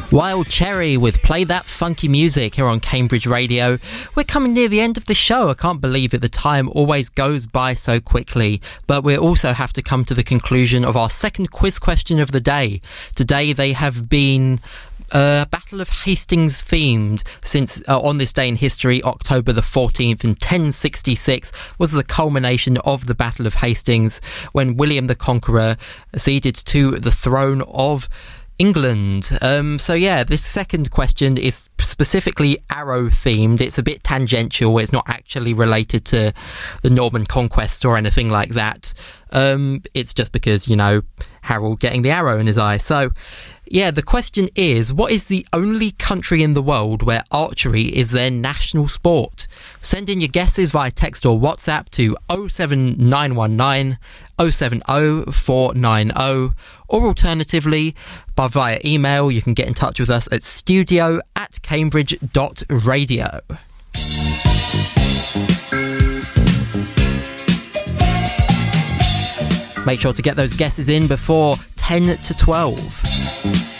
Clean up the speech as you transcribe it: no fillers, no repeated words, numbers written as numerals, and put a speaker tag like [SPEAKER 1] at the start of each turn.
[SPEAKER 1] Wild Cherry with Play That Funky Music here on Cambridge Radio. We're coming near the end of the show. I can't believe it. The time always goes by so quickly. But we also have to come to the conclusion of our second quiz question of the day. Today they have been Battle of Hastings themed since on this day in history, October the 14th in 1066 was the culmination of the Battle of Hastings when William the Conqueror acceded to the throne of England. So yeah, this second question is specifically arrow themed. It's a bit tangential. It's not actually related to the Norman conquest or anything like that. It's just because, you know, Harold getting the arrow in his eye. So yeah, the question is, what is the only country in the world where archery is their national sport? Send in your guesses via text or WhatsApp to 07919 070 490, or alternatively via email. You can get in touch with us at studio@cambridge.radio. Make sure to get those guesses in before 10 to 12.